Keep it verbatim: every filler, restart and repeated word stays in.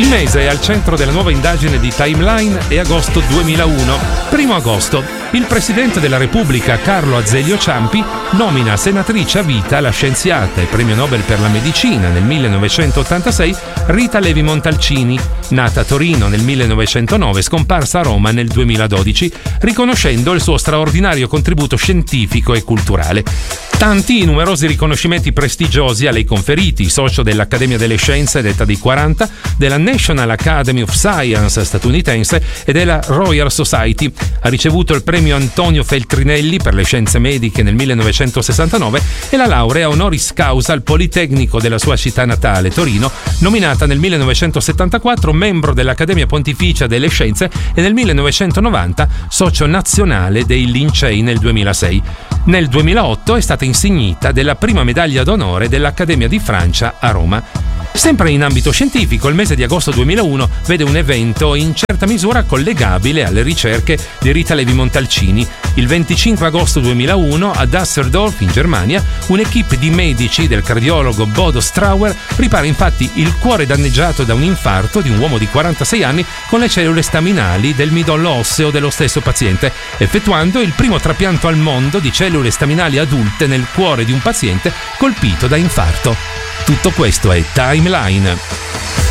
Il mese è al centro della nuova indagine di Timeline è agosto duemilauno. Primo agosto, il Presidente della Repubblica Carlo Azeglio Ciampi nomina senatrice a vita la scienziata e premio Nobel per la medicina nel millenovecentottantasei Rita Levi Montalcini, nata a Torino nel millenovecentonove, scomparsa a Roma nel duemiladodici, riconoscendo il suo straordinario contributo scientifico e culturale. Tanti i numerosi riconoscimenti prestigiosi a lei conferiti, socio dell'Accademia delle Scienze d'età di quaranta, della National Academy of Science statunitense e della Royal Society. Ha ricevuto il premio Antonio Feltrinelli per le scienze mediche nel millenovecentosessantanove e la laurea honoris causa al Politecnico della sua città natale, Torino, nominata nel millenovecentosettantaquattro membro dell'Accademia Pontificia delle Scienze e nel millenovecentonovanta socio nazionale dei Lincei nel duemilasei. Nel duemilaotto è stata insignita della prima medaglia d'onore dell'Accademia di Francia a Roma. Sempre in ambito scientifico, il mese di agosto duemilauno vede un evento in certa misura collegabile alle ricerche di Rita Levi Montalcini. Il venticinque agosto duemilauno a Düsseldorf, in Germania, un'equipe di medici del cardiologo Bodo Strauer ripara infatti il cuore danneggiato da un infarto di un uomo di quarantasei anni con le cellule staminali del midollo osseo dello stesso paziente, effettuando il primo trapianto al mondo di cellule staminali adulte nel cuore di un paziente colpito da infarto. Tutto questo è Timeline.